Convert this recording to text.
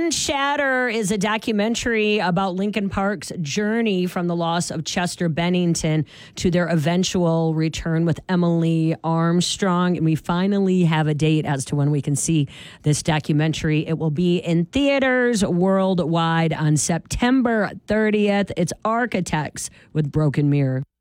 Sun Shatter is a documentary about Linkin Park's journey from the loss of Chester Bennington to their eventual return with Emily Armstrong. And we finally have a date as to when we can see this documentary. It will be in theaters worldwide on September 30th. It's Architects with Broken Mirror.